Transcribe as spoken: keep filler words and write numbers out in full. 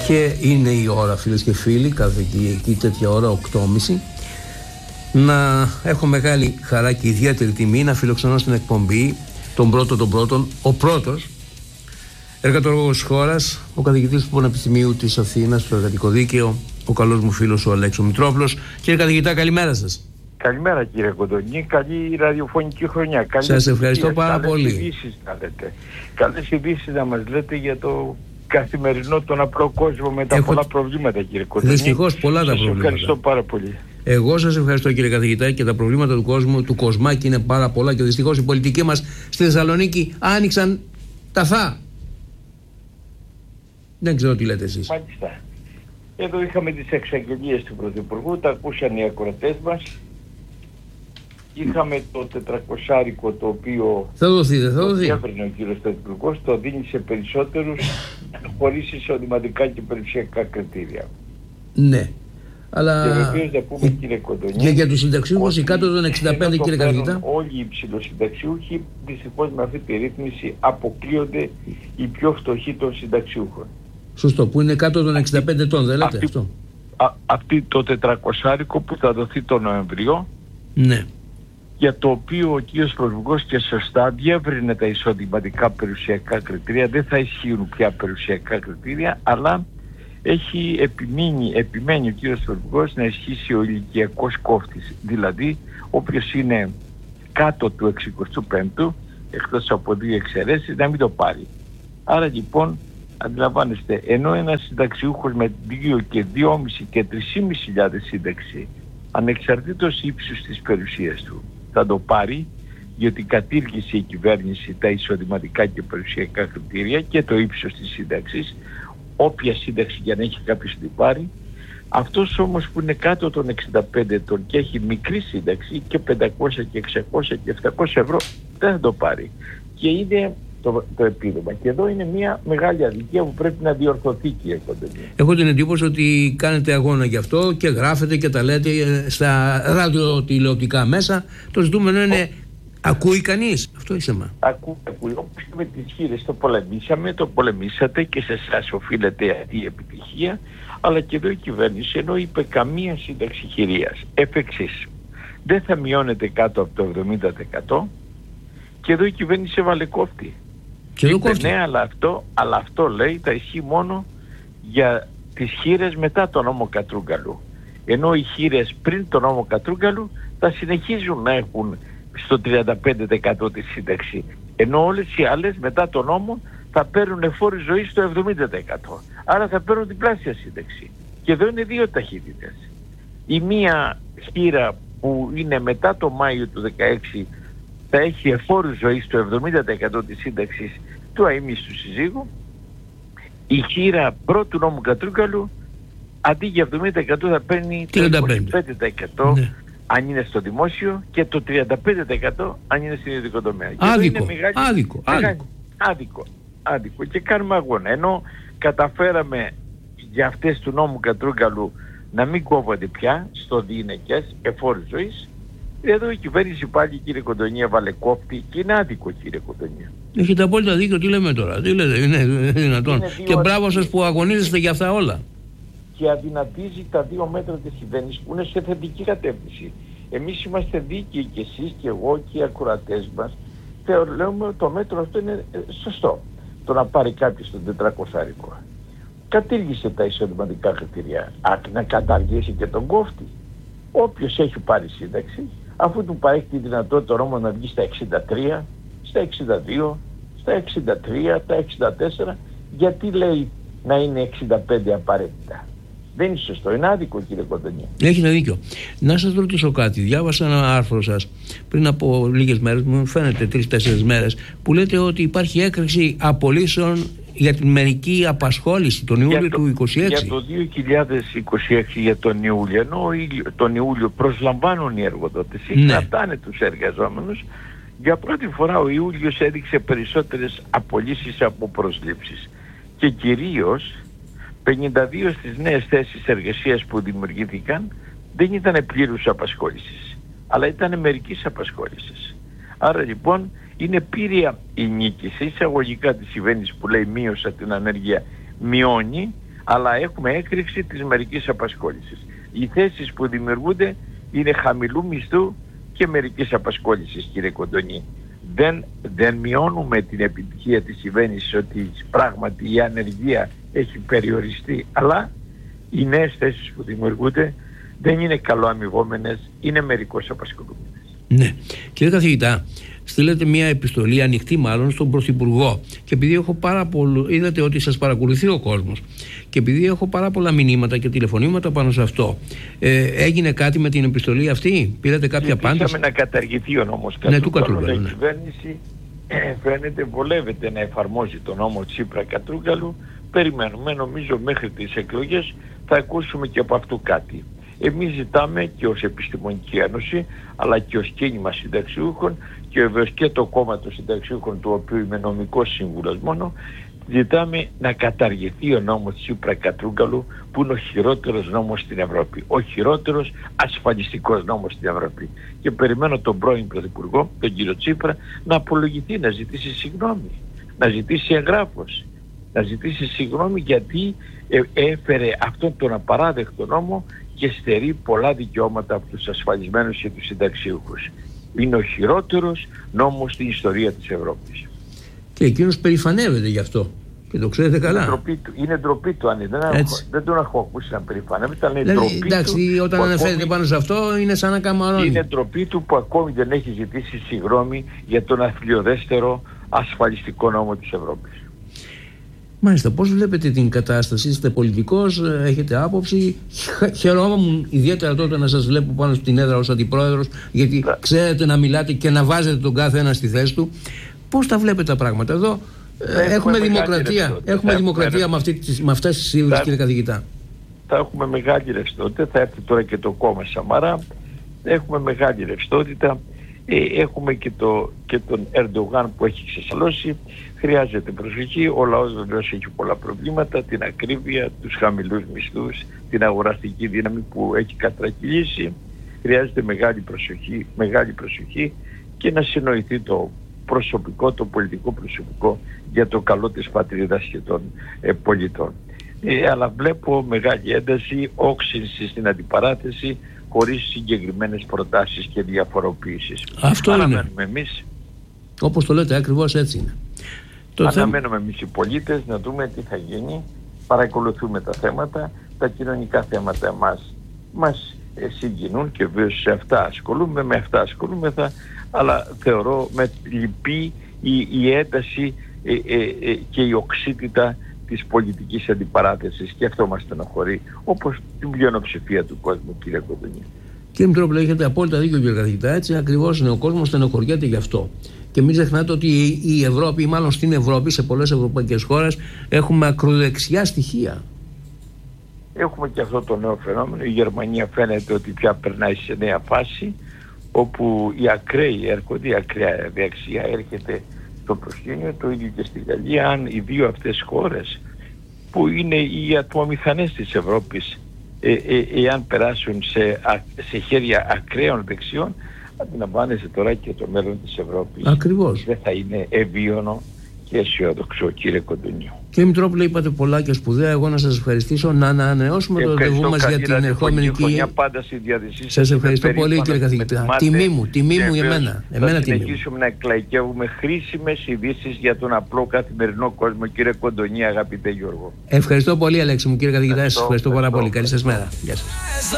Και είναι η ώρα, φίλες και φίλοι, κάθε εκεί τέτοια ώρα, οκτώ και μισή, να έχω μεγάλη χαρά και ιδιαίτερη τιμή να φιλοξενώ στην εκπομπή τον πρώτο των πρώτων, ο πρώτος εργατολόγος της χώρας, ο καθηγητής του Πανεπιστημίου της Αθήνας στο Εργατικό Δίκαιο, ο καλός μου φίλος ο Αλέξος Μητρόπουλος. Κύριε καθηγητά, καλημέρα σας. Καλημέρα κύριε Κοντονή, καλή ραδιοφωνική χρονιά. Καλή σας ευχαριστώ πάρα καλές πολύ. Ειδήσεις να λέτε. Καλές ειδήσεις να μας λέτε για το καθημερινό, τον απλό κόσμο με τα Έχω... πολλά προβλήματα, κύριε Κοντονή. Δυστυχώς πολλά τα σας προβλήματα. Ευχαριστώ πάρα πολύ. Εγώ σας ευχαριστώ, κύριε καθηγητά, και τα προβλήματα του κόσμου, του κοσμάκι είναι πάρα πολλά και δυστυχώς οι πολιτικοί μας στη Θεσσαλονίκη άνοιξαν τα θά. Δεν ξέρω τι λέτε εσείς. Μάλιστα. Εδώ είχαμε τις εξαγγελίες του Πρωθυπουργού, τα ακούσαν οι ακροατές μας. Είχαμε το τετρακοσάρικο το οποίο θα δοθεί, θα δοθεί. Το έπαιρνε ο κύριος Πρωθυπουργός, το δίνει σε περισσότερους χωρίς εισοδηματικά και περιουσιακά κριτήρια. Ναι. Αλλά και βεβαίως να πούμε, κύριε Κοντονή, για, για τους συνταξιούχους οι κάτω των εξήντα πέντε, κύριε καθηγητά. Όλοι οι υψηλοσυνταξιούχοι δυστυχώς με αυτή τη ρύθμιση αποκλείονται οι πιο φτωχοί των συνταξιούχων. Σωστό, που είναι κάτω των εξήντα πέντε ετών, δεν λέτε αυτή, αυτό. Α, αυτή το τετρακοσάρικο που θα δοθεί τον Νοεμβρίο, ναι, για το οποίο ο κύριος Πρωθυπουργός και σωστά διεύρυνε τα εισοδηματικά περιουσιακά κριτήρια, δεν θα ισχύουν πια περιουσιακά κριτήρια, αλλά έχει επιμείνει, επιμένει ο κύριος Πρωθυπουργός να ισχύσει ο ηλικιακός κόφτης, δηλαδή όποιος είναι κάτω του εξηκοστού πέμπτου, εκτός από δύο εξαιρέσεις, να μην το πάρει. Άρα λοιπόν, αντιλαμβάνεστε, ενώ ένας συνταξιούχος με δύο και δυόμισι και τρεις και μισή χιλιάδες σύνταξη, ανεξαρτήτως ύψους της περιουσίας του, θα το πάρει, διότι κατήργησε η κυβέρνηση τα εισοδηματικά και περιουσιακά κριτήρια και το ύψος της σύνταξης, όποια σύνταξη για να έχει κάποιος την πάρει. Αυτός όμως που είναι κάτω των εξήντα πέντε ετών και έχει μικρή σύνταξη και πεντακόσια και εξακόσια και επτακόσια ευρώ, δεν θα το πάρει. Και είναι το, το επίδομα. Και εδώ είναι μια μεγάλη αδικία που πρέπει να διορθωθεί, κύριε Κοντονή. Έχω την εντύπωση ότι κάνετε αγώνα γι' αυτό και γράφετε και τα λέτε στα ραδιοτηλεοπτικά μέσα. Το ζητούμενο είναι, ακούει κανείς? Αυτό είσαι μα. Ακούει, ακούει. Όπως και με τις χείρες το πολεμήσαμε, το πολεμήσατε και σε εσάς οφείλεται αυτή η επιτυχία. Αλλά και εδώ η κυβέρνηση, ενώ είπε καμία σύνταξη χειρίας, εφ' εξής, δεν θα μειώνεται κάτω από το εβδομήντα τοις εκατό, και εδώ η κυβέρνηση έβαλε κόφτη. Και εδώ κόφτη. Ναι, αλλά αυτό, αλλά αυτό λέει θα ισχύει μόνο για τις χείρες μετά τον νόμο Κατρούγκαλου. Ενώ οι χείρες πριν τον νόμο Κατρούγκαλου θα συνεχίζουν να έχουν στο τριάντα πέντε τοις εκατό τη σύνταξη. Ενώ όλες οι άλλες μετά τον νόμο θα παίρνουν φόρη ζωή στο εβδομήντα τοις εκατό. Άρα θα παίρνουν διπλάσια σύνταξη. Και εδώ είναι δύο ταχύτητες. Η μία χείρα που είναι μετά το Μάιο του δεκαέξι θα έχει εφόρου ζωή στο εβδομήντα τοις εκατό της σύνταξης του αείμνηστου συζύγου. Η χείρα πρώτου νόμου Κατρούγκαλου αντί για εβδομήντα τοις εκατό θα παίρνει το είκοσι πέντε τοις εκατό ναι. αν είναι στο δημόσιο και το τριάντα πέντε τοις εκατό αν είναι στην ιδιωτικό τομέα. Άδικο, είναι μεγάλη, άδικο, μεγάλη, άδικο. άδικο, άδικο. Και κάνουμε αγώνα. Ενώ καταφέραμε για αυτές του νόμου Κατρούγκαλου να μην κόβονται πια στο διηνεκές εφόρου ζωής, εδώ η κυβέρνηση πάλι, κύριε Κοντονή, έβαλε κόφτη και είναι άδικο, κύριε Κοντονή. Έχετε απόλυτα δίκιο, τι λέμε τώρα, τι λέτε, είναι δυνατόν. Είναι και μπράβο σας που αγωνίζεστε για αυτά όλα. Και αδυνατίζει τα δύο μέτρα της κυβέρνησης που είναι σε θετική κατεύθυνση. Εμείς είμαστε δίκαιοι και εσείς και εγώ και οι ακροατές μας. Θεωρούμε ότι το μέτρο αυτό είναι σωστό. Το να πάρει κάποιος τον τετρακοσάρικο. Κατήργησε τα εισοδηματικά κριτήρια. Άκει να καταργήσει και τον κόφτη. Όποιος έχει πάρει σύνταξη, αφού του παρέχει τη δυνατότητα όμως να βγει στα εξήντα τρία, στα εξήντα δύο, στα εξήντα τρία, τα εξήντα τέσσερα, γιατί λέει να είναι εξήντα πέντε απαραίτητα? Δεν είναι σωστό, είναι άδικο, κύριε Κοντονή. Έχετε δίκιο. Να σας ρωτήσω κάτι. Διάβασα ένα άρθρο σας πριν από λίγες μέρες, μου φαίνεται τρεις-τέσσερις μέρες, που λέτε ότι υπάρχει έκρηξη απολύσεων για την μερική απασχόληση τον Ιούλιο το, του είκοσι έξι. Για το δύο χιλιάδες είκοσι έξι, για τον Ιούλιο, ενώ τον Ιούλιο προσλαμβάνουν οι εργοδότες, ναι. κρατάνε τους εργαζόμενους, για πρώτη φορά ο Ιούλιος έδειξε περισσότερες απολύσεις από προσλήψεις. Και κυρίως πενήντα δύο στις νέες θέσεις εργασίας που δημιουργήθηκαν δεν ήταν πλήρους απασχόλησης, αλλά ήταν μερικής απασχόλησης. Άρα λοιπόν είναι πήρια η νίκη σε εισαγωγικά της κυβέρνησης που λέει μείωσα την ανεργία, μειώνει, αλλά έχουμε έκρηξη της μερικής απασχόλησης. Οι θέσεις που δημιουργούνται είναι χαμηλού μισθού και μερικής απασχόλησης, κύριε Κοντονή. Δεν, δεν μειώνουμε την επιτυχία της κυβέρνησης ότι πράγματι η ανεργία έχει περιοριστεί, αλλά οι νέες θέσεις που δημιουργούνται δεν είναι καλοαμοιβόμενες, είναι μερικώς απασχολούμενες. Ναι. Κύριε καθηγητά, στείλετε μια επιστολή, ανοιχτή μάλλον, στον Πρωθυπουργό. Και επειδή έχω πάρα πολλού, είδατε ότι σας παρακολουθεί ο κόσμος, και επειδή έχω πάρα πολλά μηνύματα και τηλεφωνήματα πάνω σε αυτό, ε, έγινε κάτι με την επιστολή αυτή, πήρατε κάποια απάντηση? Ζητήσαμε να καταργηθεί ο νόμος Κατρούγκαλου. Ναι, η κυβέρνηση ε, φαίνεται βολεύεται να εφαρμόζει τον νόμο Τσίπρα Κατρούγκαλου. Περιμένουμε, νομίζω μέχρι τις εκλογές θα ακούσουμε και από αυτού κάτι. Εμείς ζητάμε και ως Επιστημονική Ένωση, αλλά και ως κίνημα συνταξιούχων και βεβαίως και το κόμμα των συνταξιούχων, του οποίου είμαι νομικός σύμβουλος μόνο, ζητάμε να καταργηθεί ο νόμος Τσίπρα Κατρούγκαλου, που είναι ο χειρότερος νόμος στην Ευρώπη. Ο χειρότερος ασφαλιστικός νόμος στην Ευρώπη. Και περιμένω τον πρώην Πρωθυπουργό, τον κύριο Τσίπρα, να απολογηθεί, να ζητήσει συγγνώμη, να ζητήσει εγγράφος, να ζητήσει συγγνώμη γιατί ε, έφερε αυτόν τον απαράδεκτο νόμο και στερεί πολλά δικαιώματα από τους ασφαλισμένους και τους συνταξιούχους. Είναι ο χειρότερος νόμος στην ιστορία της Ευρώπης. Και εκείνος περηφανεύεται γι' αυτό. Και το ξέρετε καλά. Είναι ντροπή του, είναι ντροπή του αν δεν, έχω, δεν τον έχω ακούσει να περηφανεύεται, αλλά είναι δηλαδή, ντροπή εντάξει, του. Όταν αναφέρεται ακόμη, πάνω σε αυτό είναι σαν να καμαρώνει. Είναι ντροπή του που ακόμη δεν έχει ζητήσει συγγνώμη για τον αθλιοδέστερο ασφαλιστικό νόμο της Ευρώπης. Μάλιστα, πώς βλέπετε την κατάσταση? Είστε πολιτικός, έχετε άποψη. Χαιρόμουν ιδιαίτερα τότε να σας βλέπω πάνω στην έδρα ως αντιπρόεδρος, γιατί yeah. ξέρετε να μιλάτε και να βάζετε τον κάθε ένα στη θέση του. Πώς τα βλέπετε τα πράγματα εδώ? Έχουμε, έχουμε δημοκρατία, έχουμε δημοκρατία με, αυτή, με αυτές τις σύλλογες, κύριε καθηγητά. Θα έχουμε μεγάλη ρευστότητα, θα έρθει τώρα και το κόμμα Σαμαρά, έχουμε μεγάλη ρευστότητα. Ε, έχουμε και, το, και τον Ερντογάν που έχει ξεσαλώσει. Χρειάζεται προσοχή. Ο λαός βεβαίως έχει πολλά προβλήματα, την ακρίβεια, τους χαμηλούς μισθούς, την αγοραστική δύναμη που έχει κατρακυλήσει. Χρειάζεται μεγάλη προσοχή, μεγάλη προσοχή και να συνοηθεί το προσωπικό, το πολιτικό προσωπικό για το καλό της πατρίδας και των ε, πολιτών. Ε, αλλά βλέπω μεγάλη ένταση, όξυνση στην αντιπαράθεση, χωρίς συγκεκριμένες προτάσεις και διαφοροποίησεις. Αυτό αναμένουμε είναι. Εμείς, όπως το λέτε, ακριβώς έτσι είναι. Το αναμένουμε θέμα... εμείς οι πολίτες να δούμε τι θα γίνει. Παρακολουθούμε τα θέματα. Τα κοινωνικά θέματα μας, μας ε, συγκινούν και βέβαια σε αυτά ασχολούμαι, με αυτά ασχολούμεθα, αλλά θεωρώ με λυπή η, η ένταση ε, ε, ε, και η οξύτητα της πολιτικής αντιπαράθεσης, και αυτό μας στενοχωρεί, όπως την πλειοψηφία του κόσμου, κύριε Κοντονή. Κύριε Μητρόπουλε, έχετε απόλυτα δίκιο, κύριε καθηγητά. Έτσι ακριβώς είναι, ο κόσμος στενοχωριέται γι' αυτό. Και μην ξεχνάτε ότι η Ευρώπη, ή μάλλον στην Ευρώπη, σε πολλές ευρωπαϊκές χώρες, έχουμε ακροδεξιά στοιχεία. Έχουμε και αυτό το νέο φαινόμενο. Η Γερμανία φαίνεται ότι πια περνάει σε νέα φάση, όπου οι ακραίοι έρχονται, η ακραία δεξιά έρχεται στο προσκήνιο, το ίδιο και στη Γαλλία. Αν οι δύο αυτές χώρες, που είναι οι ατμομηχανές της Ευρώπης, ε, ε, εάν περάσουν σε, α, σε χέρια ακραίων δεξιών, αντιλαμβάνεστε τώρα και το μέλλον της Ευρώπης. Ακριβώς. Δεν θα είναι ευίωνο και αισιόδοξο, κύριε Κοντονίου. Κύριε Μητρόπουλε, είπατε πολλά και σπουδαία. Εγώ να σας ευχαριστήσω, να ανανεώσουμε το ραντεβού μας για την ερχόμενη χρονιά. Πάντα στη διαδικασία. Σας ευχαριστώ πολύ, κύριε καθηγητά. Τιμή μου, τιμή μου για μένα. Θα συνεχίσουμε να εκλαϊκεύουμε χρήσιμες ειδήσεις για τον απλό καθημερινό κόσμο, κύριε Κοντονή, αγαπητέ Γιώργο. Ευχαριστώ πολύ, Αλέξη μου, κύριε καθηγητά. Σας ευχαριστώ πάρα πολύ. Καλή σας μέρα. Γεια σας.